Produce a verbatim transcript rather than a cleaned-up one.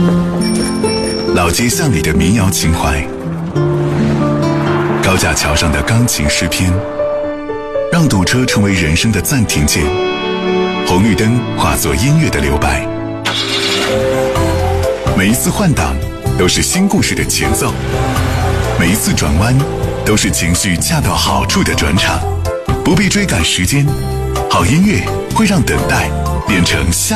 老街巷里的民谣情怀，高架桥上的钢琴诗篇，让堵车成为人生的暂停键，红绿灯化作音乐的留白。每一次换挡都是新故事的前奏，每一次转弯都是情绪恰到好处的转场。不必追赶时间，好音乐会让等待变成下